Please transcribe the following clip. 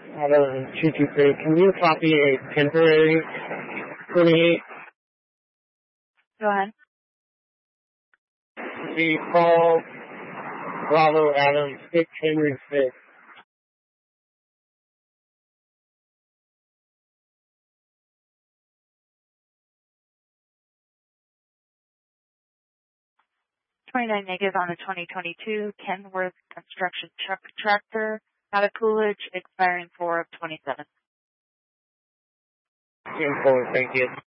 out of 223. Can you copy a temporary 28? Go ahead. We call Bravo Adam 6 Henry 6. $29 negative on the 2022 Kenworth construction truck tractor out of Coolidge, expiring 4 of 27. Thank you.